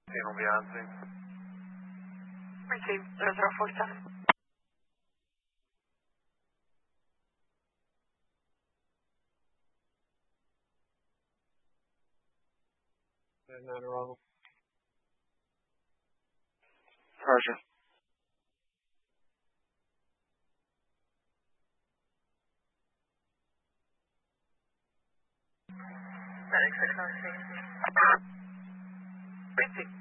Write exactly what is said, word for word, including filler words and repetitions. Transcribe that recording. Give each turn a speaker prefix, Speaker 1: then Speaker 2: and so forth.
Speaker 1: Team will be on soon.
Speaker 2: Team zero zero four seven.
Speaker 1: Not wrong.
Speaker 3: Roger.
Speaker 2: Medic six nine six.